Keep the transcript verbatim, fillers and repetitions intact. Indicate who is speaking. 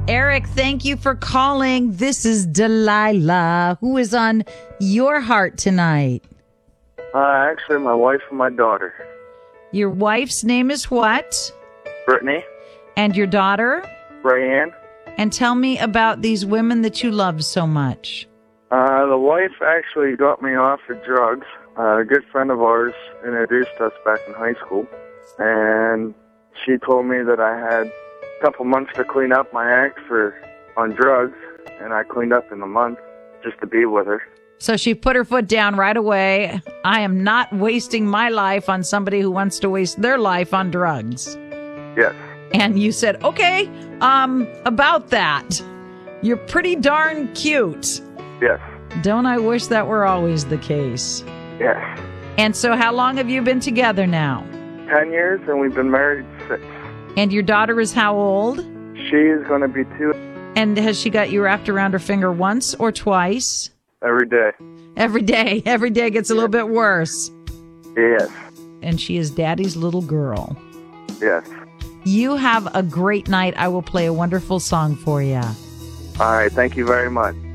Speaker 1: Eric, thank you for calling. This is Delilah. Who is on your heart tonight?
Speaker 2: Uh, actually, my wife and my daughter.
Speaker 1: Your wife's name is what?
Speaker 2: Brittany.
Speaker 1: And your daughter?
Speaker 2: Rayanne.
Speaker 1: And tell me about these women that you love so much.
Speaker 2: Uh, the wife actually got me off of drugs. Uh, a good friend of ours introduced us back in high school. And she told me that I had a couple months to clean up my ex for on drugs. And I cleaned up in a month just to be with her.
Speaker 1: So she put her foot down right away. I am not wasting my life on somebody who wants to waste their life on drugs.
Speaker 2: Yes.
Speaker 1: And you said, okay, um, about that. You're pretty darn cute.
Speaker 2: Yes.
Speaker 1: Don't I wish that were always the case?
Speaker 2: Yes.
Speaker 1: And so how long have you been together now?
Speaker 2: Ten years, and we've been married six.
Speaker 1: And your daughter is how old?
Speaker 2: She is going to be two.
Speaker 1: And has she got you wrapped around her finger once or twice?
Speaker 2: Every day.
Speaker 1: Every day. Every day gets a little bit worse.
Speaker 2: Yes.
Speaker 1: And she is daddy's little girl.
Speaker 2: Yes.
Speaker 1: You have a great night. I will play a wonderful song for you.
Speaker 2: All right. Thank you very much.